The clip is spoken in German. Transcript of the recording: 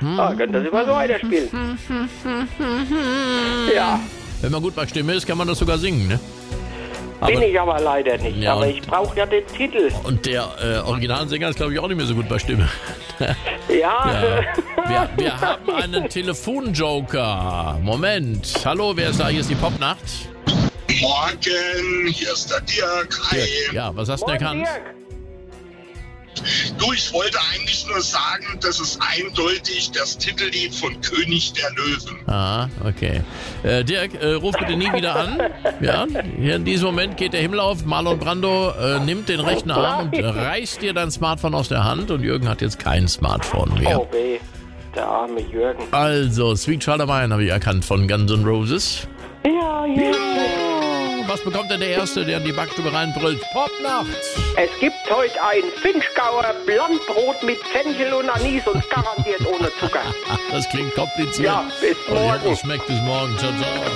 Könnt das immer so weiterspielen. Ja. Wenn man gut bei Stimme ist, kann man das sogar singen, ne? Bin ich aber leider nicht. Ja, aber und- ich brauche ja den Titel. Und der Originalsänger ist, glaube ich, auch nicht mehr so gut bei Stimme. Ja. Wir haben einen Telefonjoker. Moment. Hallo, wer ist da? Hier ist die Popnacht. Morgen, hier ist der Dirk. Hi. Ja, was hast du denn Moin, erkannt? Dirk. Du, ich wollte eigentlich nur sagen, das ist eindeutig das Titellied von König der Löwen. Ah, okay. Dirk, ruf bitte nie wieder an. Ja, hier in diesem Moment geht der Himmel auf. Marlon Brando nimmt den rechten Arm und reißt dir dein Smartphone aus der Hand. Und Jürgen hat jetzt kein Smartphone mehr. Oh weh, der arme Jürgen. Also, Sweet Child of Mine habe ich erkannt von Guns N' Roses. Ja, Jürgen. Was bekommt denn der Erste, der in die Backstube reinbrüllt? Popnacht! Es gibt heute ein Finchgauer Blandbrot mit Fenchel und Anis und garantiert ohne Zucker. Das klingt kompliziert. Ja, bis Und morgen. es schmeckt bis morgen. Ciao, ciao.